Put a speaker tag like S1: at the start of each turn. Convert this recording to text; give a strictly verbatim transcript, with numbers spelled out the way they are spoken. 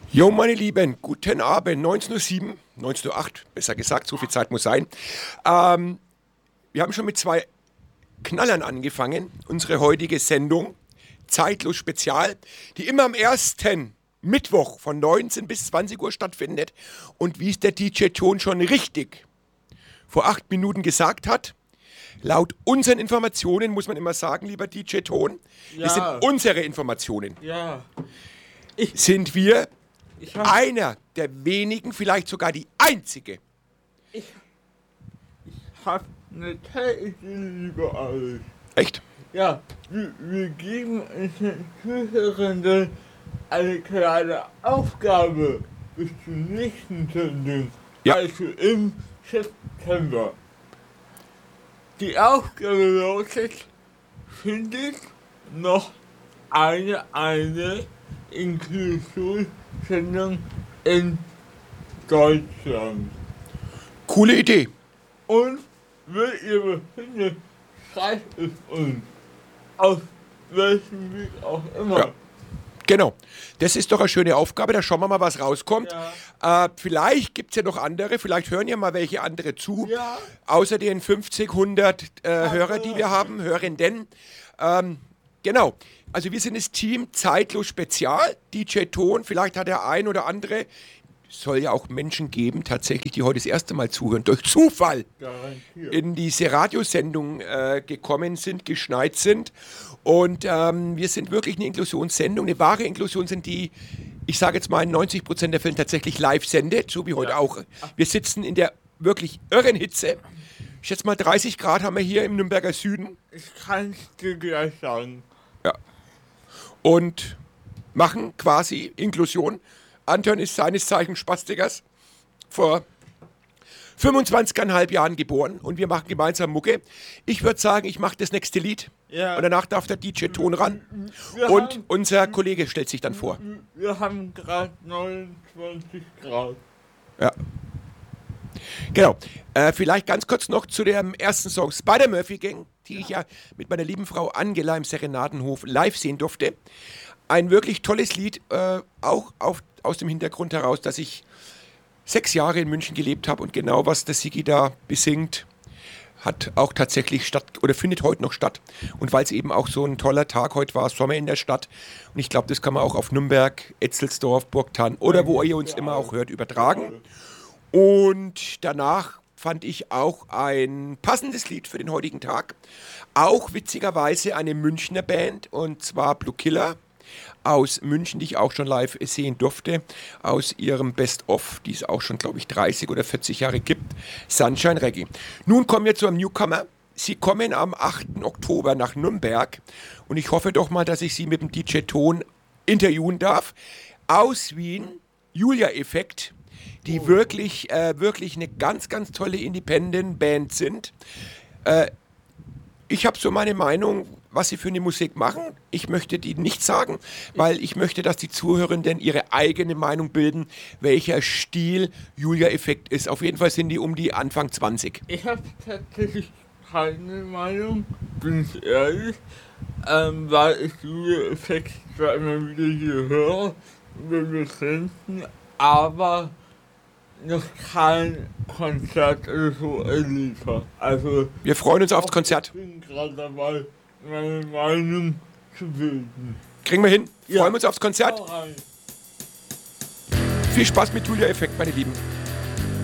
S1: Jo, meine Lieben, guten Abend, neunzehn Uhr sieben, neunzehn Uhr acht, besser gesagt, so viel Zeit muss sein. Ähm, wir haben schon mit zwei Knallern angefangen, unsere heutige Sendung, Zeitlos Spezial, die immer am ersten Mittwoch von neunzehn bis zwanzig Uhr stattfindet. Und wie es der D J Ton schon richtig vor acht Minuten gesagt hat, laut unseren Informationen, muss man immer sagen, lieber D J Ton,
S2: Ja.
S1: das sind unsere Informationen,
S2: Ja,
S1: sind wir
S2: ich hab,
S1: einer der wenigen, vielleicht sogar die einzige.
S2: ich hab eine tolle Idee, liebe euch.
S1: Echt?
S2: Ja, wir, wir geben unseren Zuhörenden eine kleine Aufgabe bis zur nächsten Sendung,
S1: Ja.
S2: also im September. Die Aufgabe lautet, findet noch eine, eine Inklusionssendung in Deutschland.
S1: Coole Idee.
S2: Und wenn ihr befindet, schreibt es uns. Auf welchem Weg auch immer.
S1: Ja. Genau. Das ist doch eine schöne Aufgabe. Da schauen wir mal, was rauskommt.
S2: Ja.
S1: Äh, vielleicht gibt es ja noch andere. Vielleicht hören ja mal welche andere zu.
S2: Ja.
S1: Außer den fünfzig, hundert äh, Hörer, die wir haben, Hörenden. Ähm, genau. Also wir sind das Team Zeitlos Spezial. D J Ton, vielleicht hat der ein oder andere. Es soll ja auch Menschen geben, tatsächlich, die heute das erste Mal zuhören, durch Zufall
S2: Garantiert.
S1: in diese Radiosendung äh, gekommen sind, geschneit sind. Und ähm, wir sind wirklich eine Inklusionssendung, eine wahre Inklusionssendung, die, ich sage jetzt mal, in neunzig Prozent der Fälle tatsächlich live sendet, so wie heute
S2: Ja.
S1: auch. Wir sitzen in der wirklich irren Hitze. Ich schätze mal, dreißig Grad haben wir hier im Nürnberger Süden.
S2: Ich kann es dir gleich sagen.
S1: Ja. Und machen quasi Inklusion. Anton ist seines Zeichens Spastikers, vor fünfundzwanzig Komma fünf Jahren geboren und wir machen gemeinsam Mucke. Ich würde sagen, ich mache das nächste Lied
S2: Ja.
S1: und danach darf der D J Ton ran
S2: Wir
S1: und
S2: haben,
S1: unser Kollege stellt sich dann vor.
S2: wir haben gerade neunundzwanzig Grad.
S1: Ja. Genau. Äh, vielleicht ganz kurz noch zu dem ersten Song Spider-Murphy Gang, die ich ja mit meiner lieben Frau Angela im Serenadenhof live sehen durfte. Ein wirklich tolles Lied, äh, auch auf, aus dem Hintergrund heraus, dass ich sechs Jahre in München gelebt habe und genau was der Sigi da besingt, hat auch tatsächlich statt oder findet heute noch statt. Und weil es eben auch so ein toller Tag heute war, Sommer in der Stadt. Und ich glaube, das kann man auch auf Nürnberg, Etzelsdorf, Burgthann oder wo ihr uns immer auch hört, übertragen. Und danach fand ich auch ein passendes Lied für den heutigen Tag. Auch witzigerweise eine Münchner Band, und zwar Blue Killer aus München, die ich auch schon live sehen durfte, aus ihrem Best-of, die es auch schon, glaube ich, dreißig oder vierzig Jahre gibt, Sunshine Reggae. Nun kommen wir zu einem Newcomer. Sie kommen am achten Oktober nach Nürnberg und ich hoffe doch mal, dass ich Sie mit dem D J Ton interviewen darf. Aus Wien, Julia Effekt, die wirklich, äh, wirklich eine ganz, ganz tolle Independent-Band sind. Äh, ich habe so meine Meinung, was sie für eine Musik machen. Ich möchte die nicht sagen, weil ich möchte, dass die Zuhörenden ihre eigene Meinung bilden, welcher Stil Julia Effekt ist. Auf jeden Fall sind die um die Anfang zwanzig.
S2: Ich habe tatsächlich keine Meinung, bin ich ehrlich, ähm, weil ich die Effekte zwar immer wieder hier höre, über wir Grenzen, aber noch kein Konzert oder so erlebt habe. Also,
S1: Wir freuen uns aufs Konzert.
S2: ich bin gerade dabei, meine Meinung zu bilden.
S1: Kriegen wir hin.
S2: Ja.
S1: Freuen wir uns aufs Konzert.
S2: Hau rein.
S1: Viel Spaß mit Julia Effekt, meine Lieben.